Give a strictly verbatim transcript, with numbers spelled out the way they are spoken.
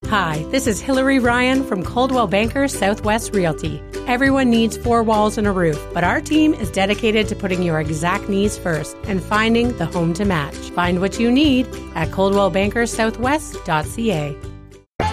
Hi, this is Hillary Ryan from Coldwell Banker Southwest Realty. Everyone needs four walls and a roof, but our team is dedicated to putting your exact needs first and finding the home to match. Find what you need at coldwell banker southwest dot c a.